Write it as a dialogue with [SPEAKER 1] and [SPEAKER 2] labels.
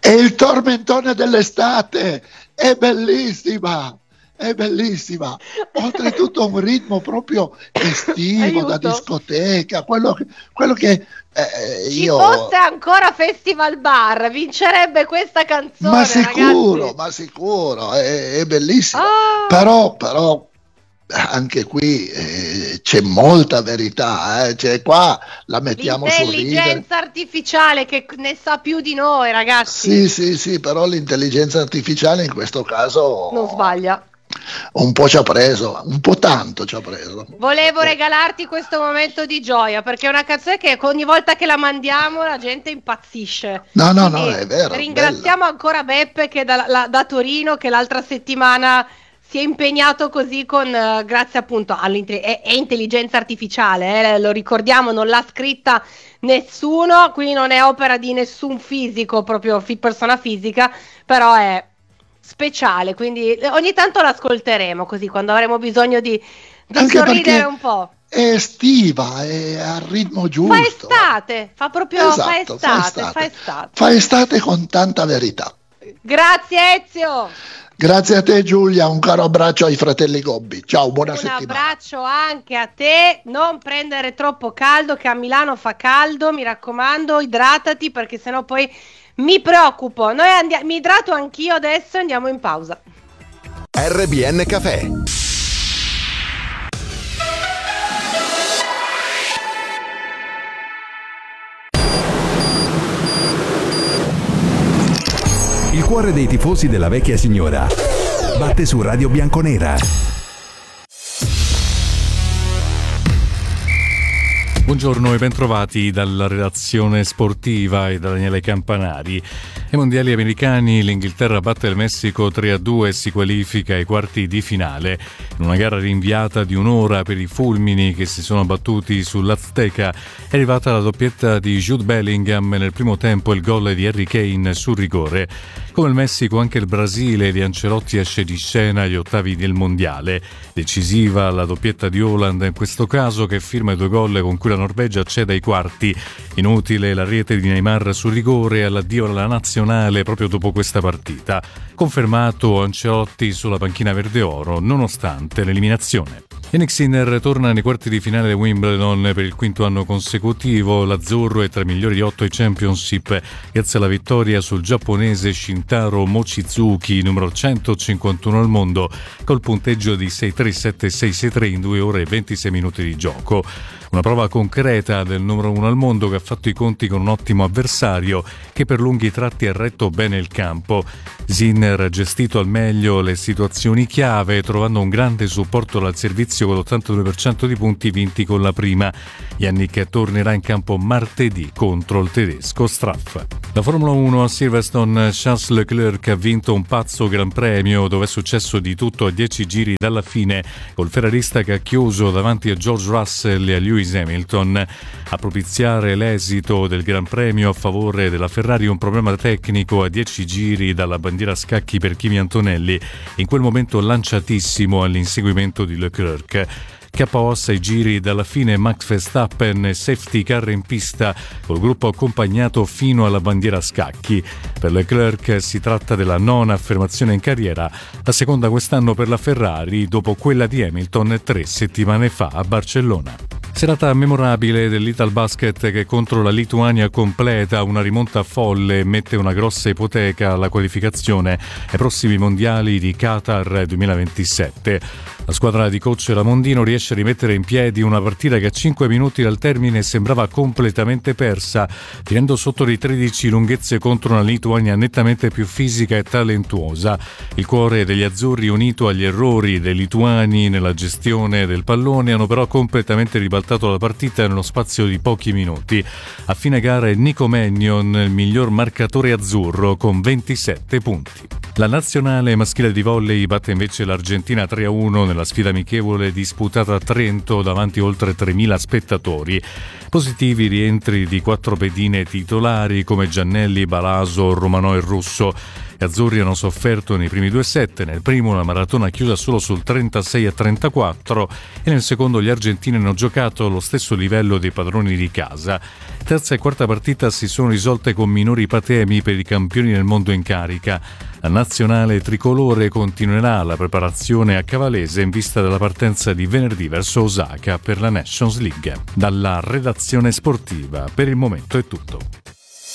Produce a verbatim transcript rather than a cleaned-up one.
[SPEAKER 1] È il tormentone dell'estate, è bellissima, è bellissima. Oltretutto un ritmo proprio estivo, da discoteca, quello che, quello che eh,
[SPEAKER 2] Ci
[SPEAKER 1] io...
[SPEAKER 2] fosse ancora Festival Bar, vincerebbe questa canzone,
[SPEAKER 1] Ma sicuro,
[SPEAKER 2] ragazzi.
[SPEAKER 1] ma sicuro, è, è bellissima.
[SPEAKER 2] Ah.
[SPEAKER 1] Però, però anche qui eh, c'è molta verità, eh. Cioè, qua la mettiamo sul ridere.
[SPEAKER 2] L'intelligenza artificiale che ne sa più di noi, ragazzi.
[SPEAKER 1] Sì, sì, sì, però l'intelligenza artificiale in questo caso
[SPEAKER 2] non sbaglia.
[SPEAKER 1] Un po' ci ha preso, un po' tanto ci ha preso.
[SPEAKER 2] Volevo regalarti questo momento di gioia, perché è una canzone che ogni volta che la mandiamo la gente impazzisce.
[SPEAKER 1] No, no,
[SPEAKER 2] Quindi
[SPEAKER 1] no, è vero.
[SPEAKER 2] Ringraziamo
[SPEAKER 1] bella.
[SPEAKER 2] ancora Beppe che da, la, da Torino, che l'altra settimana si è impegnato così con, uh, grazie appunto all'intelligenza artificiale, eh, lo ricordiamo, non l'ha scritta nessuno, qui non è opera di nessun fisico, proprio fi- persona fisica, però è speciale, quindi ogni tanto l'ascolteremo così quando avremo bisogno di, di
[SPEAKER 1] Anche
[SPEAKER 2] sorridere
[SPEAKER 1] perché
[SPEAKER 2] un po'.
[SPEAKER 1] È estiva, è al ritmo giusto.
[SPEAKER 2] Fa estate, fa proprio
[SPEAKER 1] esatto,
[SPEAKER 2] fa, estate,
[SPEAKER 1] fa estate,
[SPEAKER 2] fa estate.
[SPEAKER 1] Fa estate con tanta verità.
[SPEAKER 2] Grazie Ezio.
[SPEAKER 1] Grazie a te Giulia, un caro abbraccio ai fratelli Gobbi. Ciao, buona
[SPEAKER 2] un
[SPEAKER 1] settimana.
[SPEAKER 2] Un abbraccio anche a te, non prendere troppo caldo che a Milano fa caldo, mi raccomando, idratati perché sennò poi mi preoccupo. Noi andiamo, mi idrato anch'io adesso, andiamo in pausa.
[SPEAKER 3] R B N Café. Il cuore dei tifosi della vecchia signora batte su Radio Bianconera.
[SPEAKER 4] Buongiorno e bentrovati dalla redazione sportiva e da Daniele Campanari. Ai mondiali americani l'Inghilterra batte il Messico tre a due e si qualifica ai quarti di finale. In una gara rinviata di un'ora per i fulmini che si sono battuti sull'Azteca è arrivata la doppietta di Jude Bellingham nel primo tempo e il gol di Harry Kane sul rigore. Come il Messico anche il Brasile di Ancelotti esce di scena agli ottavi del mondiale. Decisiva la doppietta di Haaland in questo caso che firma i due gol con cui la Norvegia accede ai quarti. Inutile la rete di Neymar sul rigore e all'addio alla nazionale proprio dopo questa partita. Confermato Ancelotti sulla panchina verde-oro nonostante l'eliminazione. Yannick Sinner torna nei quarti di finale Wimbledon per il quinto anno consecutivo. L'azzurro è tra i migliori di otto ai Championship grazie alla vittoria sul giapponese Shintaro Mochizuki, numero centocinquantuno al mondo, col punteggio di sei tre sette sei sei tre in due ore e ventisei minuti di gioco. Una prova concreta del numero uno al mondo che ha fatto i conti con un ottimo avversario che per lunghi tratti ha retto bene il campo. Sinner ha gestito al meglio le situazioni chiave trovando un grande supporto dal servizio con l'ottantadue per cento di punti vinti con la prima. Yannick tornerà in campo martedì contro il tedesco Straff. La Formula uno a Silverstone, Charles Leclerc ha vinto un pazzo Gran Premio dove è successo di tutto a dieci giri dalla fine col ferrarista che ha chiuso davanti a George Russell e a Lewis Hamilton. A propiziare l'esito del Gran Premio a favore della Ferrari un problema tecnico a dieci giri dalla bandiera a scacchi per Kimi Antonelli, in quel momento lanciatissimo all'inseguimento di Leclerc. K O a sei giri dalla fine Max Verstappen, safety car in pista col gruppo accompagnato fino alla bandiera a scacchi. Per Leclerc si tratta della nona affermazione in carriera, la seconda quest'anno per la Ferrari dopo quella di Hamilton tre settimane fa a Barcellona. Serata memorabile dell'Italbasket che contro la Lituania completa una rimonta folle e mette una grossa ipoteca alla qualificazione ai prossimi mondiali di Qatar duemilaventisette. La squadra di coach Ramondino riesce a rimettere in piedi una partita che a cinque minuti dal termine sembrava completamente persa, finendo sotto di tredici lunghezze contro una Lituania nettamente più fisica e talentuosa. Il cuore degli azzurri, unito agli errori dei lituani nella gestione del pallone, hanno però completamente ribaltato la partita nello spazio di pochi minuti. A fine gara è Nico Mannion il miglior marcatore azzurro con ventisette punti. La nazionale maschile di volley batte invece l'Argentina tre a uno nella sfida amichevole disputata a Trento davanti a oltre tremila spettatori. Positivi rientri di quattro pedine titolari come Giannelli, Balaso, Romanò e Russo. Gli azzurri hanno sofferto nei primi due set, nel primo la maratona chiusa solo sul trentasei a trentaquattro e nel secondo gli argentini hanno giocato allo stesso livello dei padroni di casa. Terza e quarta partita si sono risolte con minori patemi per i campioni del mondo in carica. La nazionale tricolore continuerà la preparazione a Cavalese in vista della partenza di venerdì verso Osaka per la Nations League. Dalla redazione sportiva per il momento è tutto.